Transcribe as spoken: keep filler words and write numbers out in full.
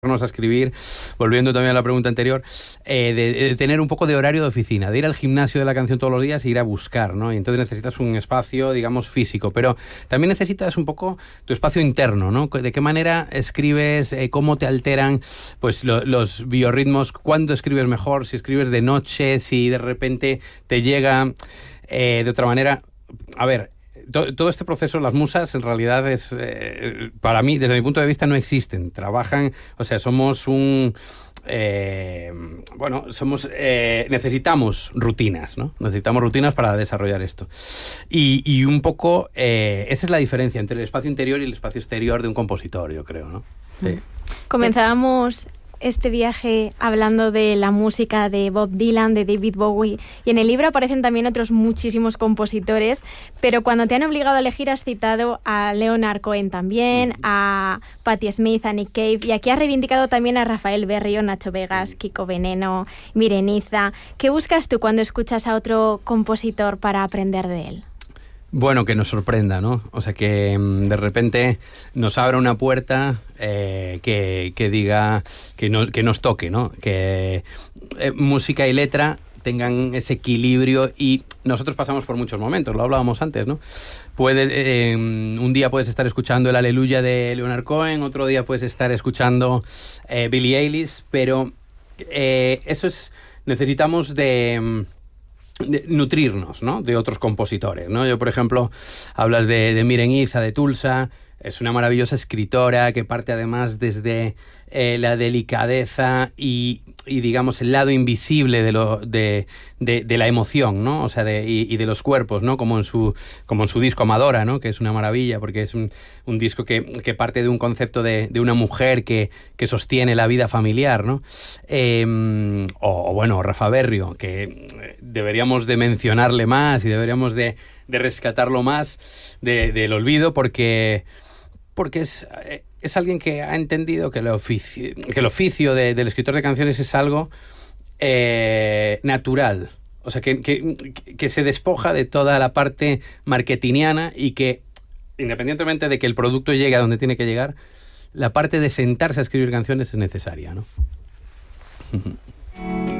a escribir, volviendo también a la pregunta anterior, eh, de, de tener un poco de horario de oficina, de ir al gimnasio de la canción todos los días e ir a buscar, ¿no? Y entonces necesitas un espacio, digamos, físico, pero también necesitas un poco tu espacio interno, ¿no? De qué manera escribes, eh, cómo te alteran pues lo, los biorritmos, cuándo escribes mejor, si escribes de noche, si de repente te llega eh, de otra manera. A ver, todo este proceso, las musas, en realidad es, eh, para mí, desde mi punto de vista, no existen. Trabajan, o sea, somos un... Eh, bueno, somos eh, necesitamos rutinas, ¿no? Necesitamos rutinas para desarrollar esto. Y, y un poco, eh, esa es la diferencia entre el espacio interior y el espacio exterior de un compositor, yo creo, ¿no? Sí. Comenzábamos este viaje hablando de la música de Bob Dylan, de David Bowie, y en el libro aparecen también otros muchísimos compositores, pero cuando te han obligado a elegir has citado a Leonard Cohen también, a Patti Smith, a Nick Cave, y aquí has reivindicado también a Rafael Berrio, Nacho Vegas, Kiko Veneno, Mireniza. ¿Qué buscas tú cuando escuchas a otro compositor para aprender de él? Bueno, que nos sorprenda, ¿no? O sea, que de repente nos abra una puerta eh, que, que diga, que nos, que nos toque, ¿no? Que eh, música y letra tengan ese equilibrio, y nosotros pasamos por muchos momentos, lo hablábamos antes, ¿no? Puedes, eh, un día puedes estar escuchando el Aleluya de Leonard Cohen, otro día puedes estar escuchando eh, Billie Eilish, pero eh, eso es, necesitamos de... De nutrirnos, ¿no? De otros compositores, ¿no? Yo, por ejemplo, hablas de, de Mireniza, de Tulsa, es una maravillosa escritora que parte además desde eh, la delicadeza y, y, digamos, el lado invisible de, lo, de, de, de la emoción, ¿no? O sea, de, y, y de los cuerpos, ¿no? Como en su, como en su disco Amadora, ¿no? Que es una maravilla, porque es un, un disco que, que parte de un concepto de, de una mujer que, que sostiene la vida familiar, ¿no? Eh, o, o, bueno, Rafa Berrio, que deberíamos de mencionarle más y deberíamos de, de rescatarlo más de, del olvido, porque... porque es, es alguien que ha entendido que el oficio, que el oficio de, del escritor de canciones es algo eh, natural. O sea, que, que, que se despoja de toda la parte marketingiana y que, independientemente de que el producto llegue a donde tiene que llegar, la parte de sentarse a escribir canciones es necesaria, ¿no?